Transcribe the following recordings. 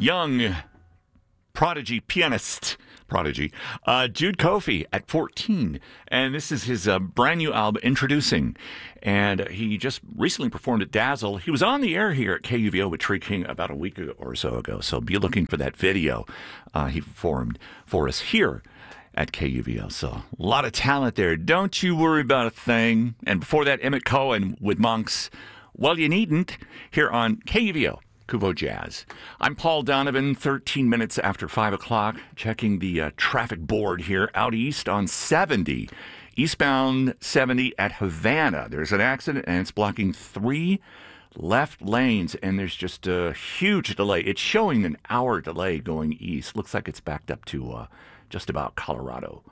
young prodigy, Jude Kofi at 14. And this is his brand new album, Introducing. And he just recently performed at Dazzle. He was on the air here at KUVO with Tree King about a week or so ago. So be looking for that video he performed for us here at KUVO. So a lot of talent there. Don't you worry about a thing. And before that, Emmett Cohen with Monks. Well, you needn't. Here on KUVO. KUVO Jazz. I'm Paul Donovan, 13 minutes after 5 o'clock, checking the traffic board here out east on 70, eastbound 70 at Havana. There's an accident, and it's blocking 3 left lanes, and there's just a huge delay. It's showing an hour delay going east. Looks like it's backed up to just about Colorado.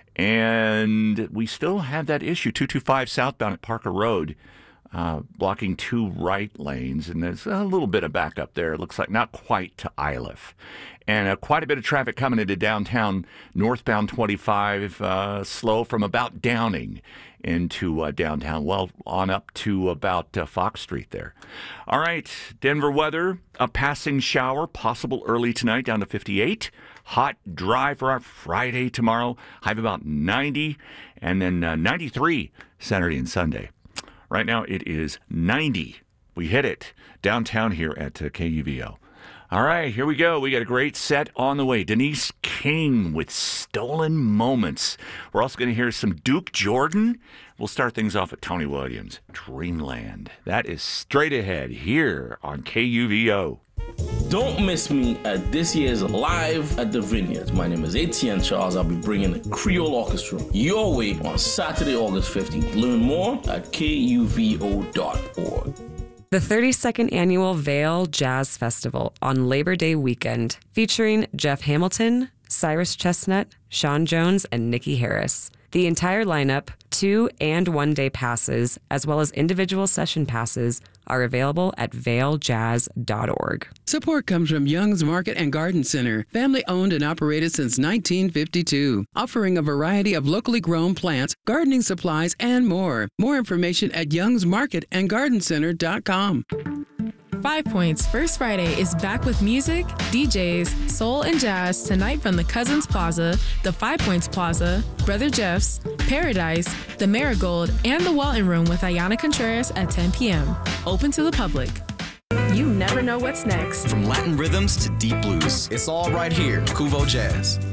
And we still have that issue, 225 southbound at Parker Road. Blocking 2 right lanes, and there's a little bit of backup there. It looks like not quite to Iliff. And quite a bit of traffic coming into downtown, northbound 25, slow from about Downing into downtown, well, on up to about Fox Street there. All right, Denver weather, a passing shower, possible early tonight, down to 58. Hot, dry for our Friday tomorrow, high of about 90, and then 93 Saturday and Sunday. Right now, it is 90. We hit it downtown here at KUVO. All right, here we go. We got a great set on the way. Denise King with Stolen Moments. We're also going to hear some Duke Jordan. We'll start things off with Tony Williams, Dreamland. That is straight ahead here on KUVO. Don't miss me at this year's Live at the Vineyards. My name is Etienne Charles. I'll be bringing the Creole Orchestra your way on Saturday, August 15th. Learn more at kuvo.org. The 32nd Annual Vail Jazz Festival on Labor Day weekend, featuring Jeff Hamilton, Cyrus Chestnut, Sean Jones, and Nikki Harris. The entire lineup, 2- and 1-day passes, as well as individual session passes, are available at vailjazz.org. Support comes from Young's Market and Garden Center, family owned and operated since 1952, offering a variety of locally grown plants, gardening supplies, and more. More information at youngsmarketandgardencenter.com. 5 Points First Friday is back with music, DJs, soul, and jazz tonight from the Cousins Plaza, the 5 Points Plaza, Brother Jeff's, Paradise, the Marigold, and the Walton Room with Ayana Contreras at 10 p.m. Open to the public. You never know what's next. From Latin rhythms to deep blues, it's all right here, KUVO Jazz.